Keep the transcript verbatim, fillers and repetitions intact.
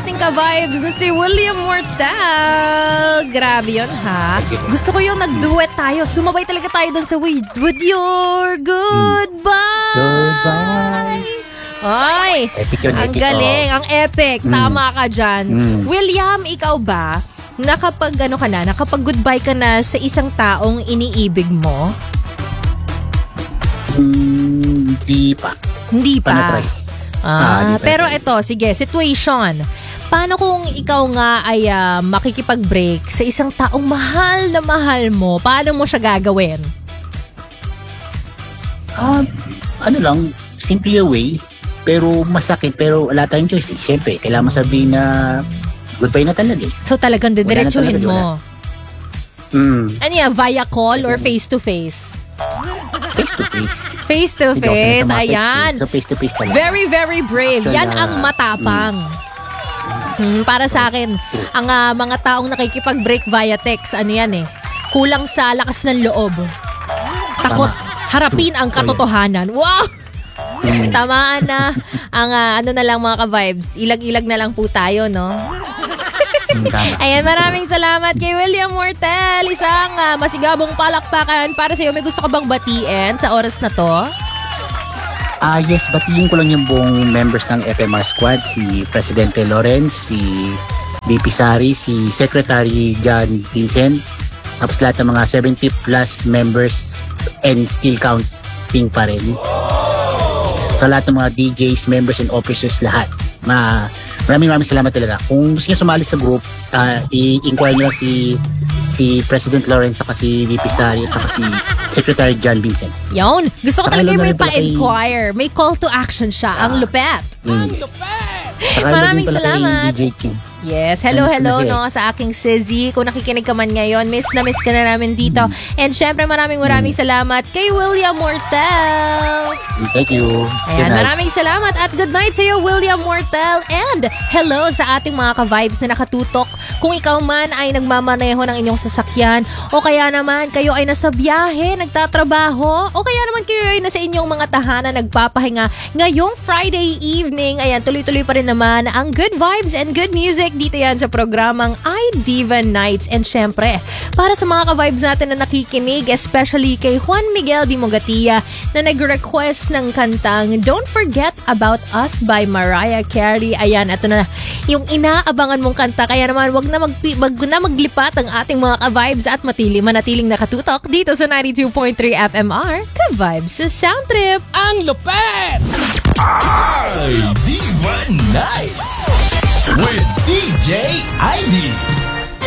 ating ka-vibes na si William Mortal. Grabe yun, ha? Gusto ko yung nag-duet tayo. Sumabay talaga tayo dun sa With, with Your Goodbye. Goodbye. Ay, Epic yun, ang epic, galing, ang epic. Mm. Tama ka dyan. Mm. William, ikaw ba, nakapag ano ka na, nakapag-goodbye ka na sa isang taong iniibig mo? Hmm, Hindi pa. Hindi pa. Paano try? Ah, Ah, di pa pero try. ito, sige, situation. Paano kung ikaw nga ay ah, makikipag-break sa isang taong mahal na mahal mo? Paano mo siya gagawin? Ah, ano lang, simple way, pero masakit, pero wala tayong choice. Eh. Siyempre, kailangan mo sabihin na goodbye na talaga eh. So talagang didiretsuhin talaga, mo. Hmm, Ano yan, via call or face-to-face? face to face. Face-to-face, Hindi ako sinasama ayan. face to face. So face to face talaga. Very, very brave. Actually, Yan ang matapang. Hmm, para sa akin, ang ah, mga taong nakikipag-break via text, ano yan eh, kulang sa lakas ng loob. Takot harapin ang katotohanan. Wow! Hmm. Tamaan na. Ang ah, ano na lang mga ka-vibes, ilag-ilag na lang po tayo, no? Hmm, tama. Ayan, maraming salamat kay William Mortal. Isang ah, masigabong palakpakan para sa iyo. May gusto ka bang batiin sa oras na to? Ah, yes, batiin ko lang yung buong members ng F M R Squad, si Presidente Lawrence, si B P Sari, si Secretary John Vincent, tapos lahat ng mga seventy plus members and still counting pa rin. Sa lahat ng mga D Js, members and officers, lahat. Ma maraming maraming salamat talaga. Kung gusto niyo sumali sa group, ah, i-inquire niyo lang si si President Lawrence, saka si V P Sari, saka si Secretary John Vincent. Yun. Gusto ko Saka talaga yung may lalo na rin pala kay- pa-inquire. May call to action siya. Ang lupet. Mm. Saka Maraming din pala kay salamat. D J King. Yes. Hello, Kamusta hello na siya? no sa aking Sizzy. Kung nakikinig ka man ngayon, miss na miss ka na namin dito. And syempre maraming maraming salamat kay William Mortal. Thank you. Ayan, Good night. maraming salamat at good night sa iyo, William Mortal. And hello sa ating mga ka-vibes na nakatutok. Kung ikaw man ay nagmamaneho ng inyong sasakyan, o kaya naman kayo ay nasa biyahe, nagtatrabaho, o kaya naman kayo ay nasa inyong mga tahanan nagpapahinga ngayong Friday evening. Ayan, tuloy-tuloy pa rin naman ang good vibes and good music dito yan sa programang iDiva Nights. And syempre, para sa mga ka-vibes natin na nakikinig, especially kay Juan Miguel Di Mogatia na nag-request ng kantang Don't Forget About Us by Mariah Carey. Ayan, ito na yung inaabangan mong kanta. Kaya naman, wag na, mag, wag na maglipat ang ating mga ka-vibes at matili, manatiling nakatutok dito sa ninety-two point three F M R, ka-vibes sa Sound Trip. Ang lupet! iDiva Nights with D J I D.